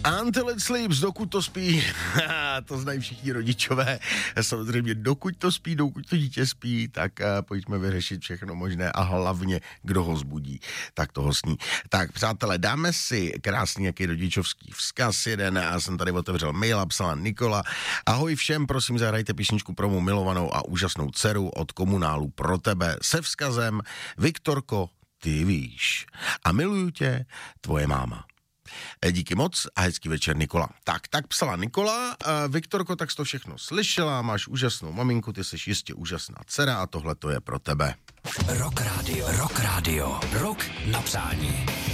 Until it sleeps, dokud to spí, to znají všichni rodičové, samozřejmě dokud to spí, dokud to dítě spí, tak pojďme vyřešit všechno možné a hlavně, kdo ho zbudí, tak toho sní. Tak přátelé, dáme si krásný nějaký rodičovský vzkaz jeden, já jsem tady otevřel mail, psala Nikola. Ahoj všem, prosím zahrajte písničku pro mou milovanou a úžasnou dceru od Komunálu pro tebe se vzkazem Viktorko, ty víš a miluju tě, tvoje máma. Díky moc a hezký večer, Nikola. Tak psala Nikola. Viktorko, tak jsi to všechno slyšela, máš úžasnou maminku, ty jsi jistě úžasná dcera a tohle to je pro tebe. Rock Radio. Rock na přání.